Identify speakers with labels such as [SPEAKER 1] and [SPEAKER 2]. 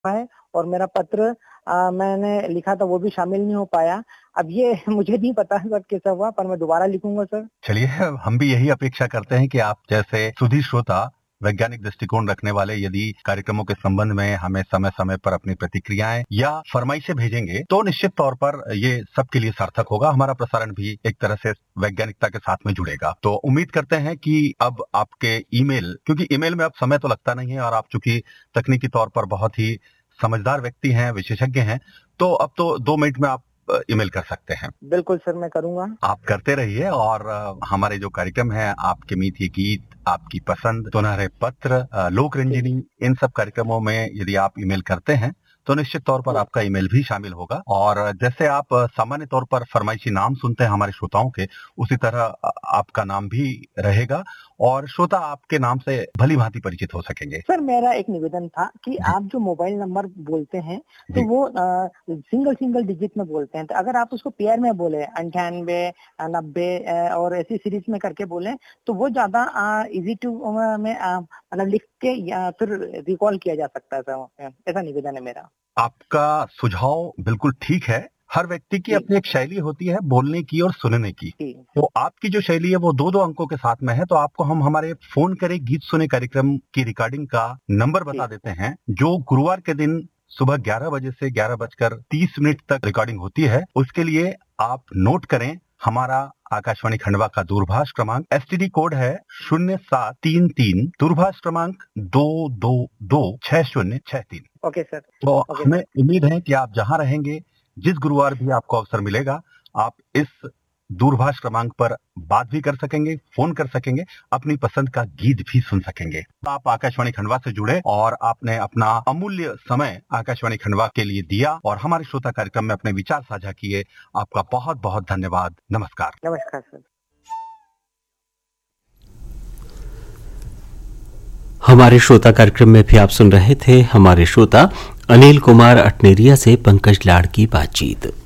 [SPEAKER 1] है और मेरा पत्र मैंने लिखा था वो भी शामिल नहीं हो पाया। अब ये मुझे नहीं पता सर कैसा हुआ, पर मैं दोबारा लिखूंगा सर।
[SPEAKER 2] चलिए, हम भी यही अपेक्षा करते हैं कि आप जैसे सुधी श्रोता, वैज्ञानिक दृष्टिकोण रखने वाले यदि कार्यक्रमों के संबंध में हमें समय समय पर अपनी प्रतिक्रियाएं या फरमाइशें भेजेंगे तो निश्चित तौर पर ये सबके लिए सार्थक होगा। हमारा प्रसारण भी एक तरह से वैज्ञानिकता के साथ में जुड़ेगा। तो उम्मीद करते हैं कि अब आपके ईमेल, क्योंकि ईमेल में अब समय तो लगता नहीं है और आप चूंकि तकनीकी तौर पर बहुत ही समझदार व्यक्ति हैं, विशेषज्ञ हैं, तो अब तो 2 मिनट में आप ईमेल कर सकते हैं।
[SPEAKER 1] बिल्कुल सर, मैं करूंगा।
[SPEAKER 2] आप करते रहिए और हमारे जो कार्यक्रम है, आपके मीठे गीत, आपकी पसंद, सुनहरे पत्र, लोक रंजनी, इन सब कार्यक्रमों में यदि आप ईमेल करते हैं तो निश्चित तौर पर आपका ईमेल भी शामिल होगा। और जैसे आप सामान्य तौर पर फरमाइशी नाम सुनते हैं हमारे श्रोताओं के, उसी तरह आपका नाम भी रहेगा और श्रोता आपके नाम से भली भांति परिचित हो सकेंगे।
[SPEAKER 1] सर, मेरा एक निवेदन था कि आप जो मोबाइल नंबर बोलते हैं तो वो सिंगल डिजिट में बोलते हैं, तो अगर आप उसको पेयर में बोले 98, 90 और ऐसी सीरीज में करके बोले तो वो ज्यादा इजी टू में मतलब लिख के या फिर रिकॉल किया जा सकता है। ऐसा निवेदन है मेरा।
[SPEAKER 2] आपका सुझाव बिल्कुल ठीक है। हर व्यक्ति की अपनी एक शैली होती है बोलने की और सुनने की। तो आपकी जो शैली है वो 2-2 अंकों के साथ में है, तो आपको हम हमारे फोन करे गीत सुने कार्यक्रम की रिकॉर्डिंग का नंबर बता देते हैं, जो गुरुवार के दिन सुबह 11 बजे से 11:30 तक रिकॉर्डिंग होती है। उसके लिए आप नोट करें हमारा आकाशवाणी खंडवा का दूरभाष क्रमांक, एसटीडी कोड है 0733, दूरभाष क्रमांक 2226063।
[SPEAKER 1] Okay sir.
[SPEAKER 2] तो हमें उम्मीद है कि आप जहां रहेंगे, जिस गुरुवार भी आपको अवसर मिलेगा, आप इस दूरभाष क्रमांक पर बात भी कर सकेंगे, फोन कर सकेंगे, अपनी पसंद का गीत भी सुन सकेंगे। आप आकाशवाणी खंडवा से जुड़े और आपने अपना अमूल्य समय आकाशवाणी खंडवा के लिए दिया और हमारे श्रोता कार्यक्रम में अपने विचार साझा किए। आपका बहुत बहुत धन्यवाद। नमस्कार।
[SPEAKER 1] नमस्कार सर।
[SPEAKER 3] हमारे श्रोता कार्यक्रम में भी आप सुन रहे थे हमारे श्रोता अनिल कुमार अटनेरिया से पंकज लाड़ की बातचीत।